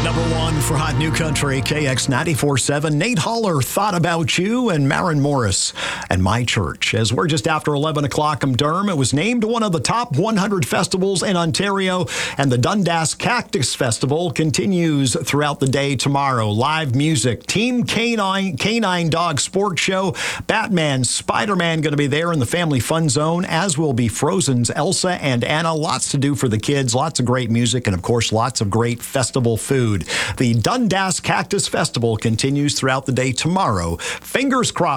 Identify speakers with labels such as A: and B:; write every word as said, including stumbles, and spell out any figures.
A: Number one for Hot New Country, K X ninety-four point seven. Nate Holler, Thought About You, and Maren Morris and My Church. As we're just after eleven o'clock in Durham, it was named one of the top one hundred festivals in Ontario, and the Dundas Cactus Festival continues throughout the day tomorrow. Live music, Team Canine, Canine Dog Sports Show, Batman, Spider-Man going to be there in the Family Fun Zone, as will be Frozen's Elsa and Anna. Lots to do for the kids, lots of great music, and of course, lots of great festival food. The Dundas Cactus Festival continues throughout the day tomorrow. Fingers crossed.